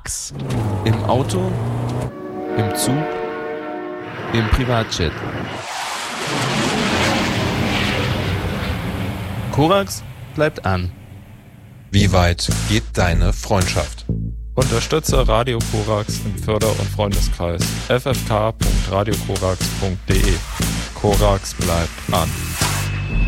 Korax. Im Auto, im Zug, im Privatjet. Korax bleibt an. Wie weit geht deine Freundschaft? Unterstütze Radio Korax im Förder- und Freundeskreis ffk.radiokorax.de. Korax bleibt an.